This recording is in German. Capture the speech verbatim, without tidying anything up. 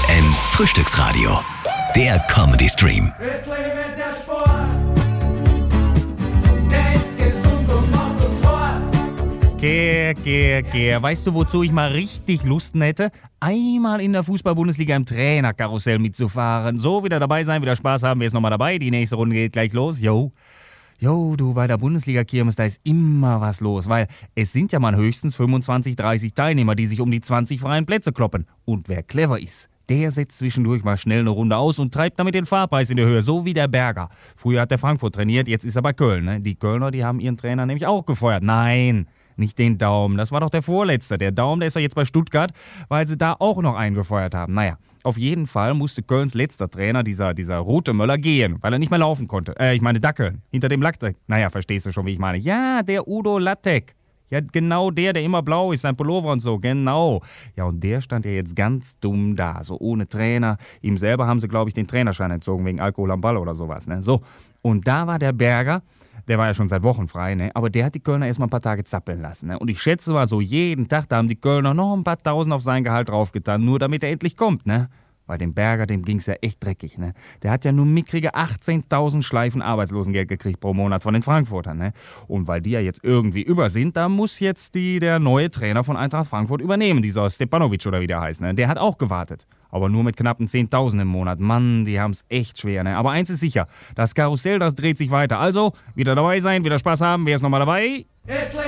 F M Frühstücksradio. Der Comedy Stream. Es lebt der Sport. Der ist gesund und macht uns hart. Gär, gär, gär. Weißt du, wozu ich mal richtig Lust hätte? Einmal in der Fußball-Bundesliga im Trainerkarussell mitzufahren. So, wieder dabei sein, wieder Spaß haben. Wer ist nochmal dabei? Die nächste Runde geht gleich los. Jo. Jo, du, bei der Bundesliga-Kirmes, da ist immer was los, weil es sind ja mal höchstens fünfundzwanzig, dreißig Teilnehmer, die sich um die zwanzig freien Plätze kloppen. Und wer clever ist, der setzt zwischendurch mal schnell eine Runde aus und treibt damit den Fahrpreis in die Höhe, so wie der Berger. Früher hat der Frankfurt trainiert, jetzt ist er bei Köln. Ne? Die Kölner, die haben ihren Trainer nämlich auch gefeuert. Nein, nicht den Daum, das war doch der Vorletzte. Der Daum, der ist doch jetzt bei Stuttgart, weil sie da auch noch einen gefeuert haben. Naja. Auf jeden Fall musste Kölns letzter Trainer, dieser, dieser Rote Möller, gehen, weil er nicht mehr laufen konnte. Äh, ich meine Dackeln, hinter dem Lattek. Naja, verstehst du schon, wie ich meine. Ja, der Udo Lattek. Ja, genau der, der immer blau ist, sein Pullover und so, genau. Ja, und der stand ja jetzt ganz dumm da, so ohne Trainer. Ihm selber haben sie, glaube ich, den Trainerschein entzogen, wegen Alkohol am Ball oder sowas, ne? So, und da war der Berger, der war ja schon seit Wochen frei, ne? Aber der hat die Kölner erstmal ein paar Tage zappeln lassen, ne? Und ich schätze mal so, jeden Tag, da haben die Kölner noch ein paar Tausend auf sein Gehalt draufgetan, nur damit er endlich kommt, ne? Bei dem Berger, dem ging's ja echt dreckig, ne? Der hat ja nur mickrige achtzehntausend Schleifen Arbeitslosengeld gekriegt pro Monat von den Frankfurtern, ne? Und weil die ja jetzt irgendwie über sind, da muss jetzt die, der neue Trainer von Eintracht Frankfurt übernehmen, dieser Stepanovic oder wie der heißt, ne? Der hat auch gewartet. Aber nur mit knappen zehntausend im Monat. Mann, die haben's echt schwer, ne? Aber eins ist sicher, das Karussell, das dreht sich weiter. Also, wieder dabei sein, wieder Spaß haben. Wer ist nochmal dabei? Es lebt